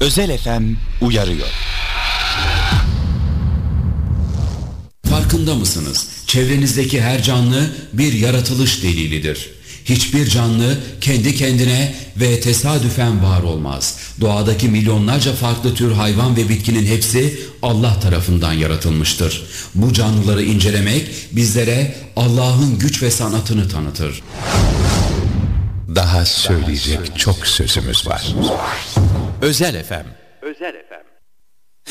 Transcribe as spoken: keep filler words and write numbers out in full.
Özel F M uyarıyor. Farkında mısınız? Çevrenizdeki her canlı bir yaratılış delilidir. Hiçbir canlı kendi kendine ve tesadüfen var olmaz. Doğadaki milyonlarca farklı tür hayvan ve bitkinin hepsi Allah tarafından yaratılmıştır. Bu canlıları incelemek bizlere Allah'ın güç ve sanatını tanıtır. Daha söyleyecek çok sözümüz var. Özel F M